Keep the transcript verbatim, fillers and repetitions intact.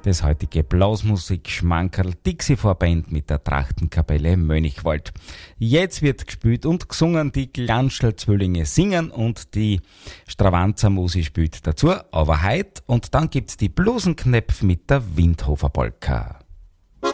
Das heutige Blasmusik-Schmankerl Dixie-Vorband mit der Trachtenkapelle Mönchwald. Jetzt wird gespielt und gesungen, die Glanschl-Zwillinge singen und die Stravanzer-Musi spielt dazu, aber heut. Und dann gibt's die Blusenknöpf mit der Windhofer Polka.